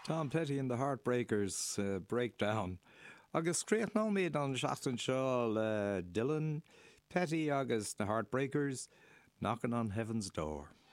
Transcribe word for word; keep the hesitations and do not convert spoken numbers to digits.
Tom Petty and the Heartbreakers, uh, Breakdown. Agus scríoch ná méid an seachtain seo le Dylan, Petty agus the Heartbreakers, Knocking on Heaven's Door.